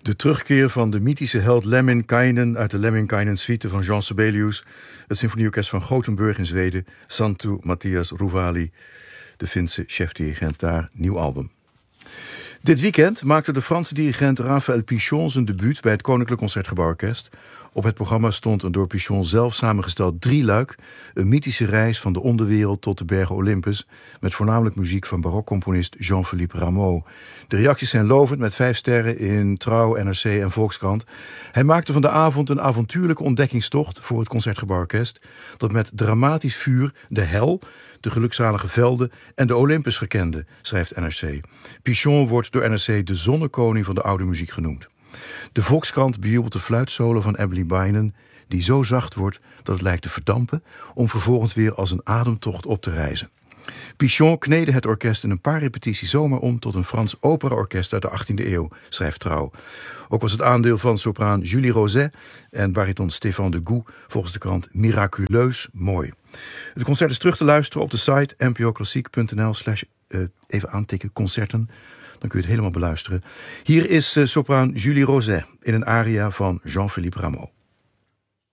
De terugkeer van de mythische held Lemminkainen uit de Lemminkainen-suite van Jean Sibelius, het symfonieorkest van Gothenburg in Zweden, Santtu Mattias Ruvali, de Finse chefdirigent daar, nieuw album. Dit weekend maakte de Franse dirigent Raphaël Pichon zijn debuut bij het Koninklijk Concertgebouworkest. Op het programma stond een door Pichon zelf samengesteld drieluik, een mythische reis van de onderwereld tot de bergen Olympus, met voornamelijk muziek van barokcomponist Jean-Philippe Rameau. De reacties zijn lovend, met 5 sterren in Trouw, NRC en Volkskrant. Hij maakte van de avond een avontuurlijke ontdekkingstocht voor het Concertgebouworkest, dat met dramatisch vuur de hel, de gelukzalige velden en de Olympus verkende, schrijft NRC. Pichon wordt door NRC de zonnekoning van de oude muziek genoemd. De Volkskrant bejubelt de fluitsolo van Emily Binen, die zo zacht wordt dat het lijkt te verdampen, om vervolgens weer als een ademtocht op te rijzen. Pichon kneedde het orkest in een paar repetities zomaar om tot een Frans operaorkest uit de 18e eeuw, schrijft Trouw. Ook was het aandeel van sopraan Julie Roset en bariton Stéphane de Goux volgens de krant miraculeus mooi. Het concert is terug te luisteren op de site npoklassiek.nl/ even aantikken concerten. Dan kun je het helemaal beluisteren. Hier is sopraan Julie Roset in een aria van Jean-Philippe Rameau.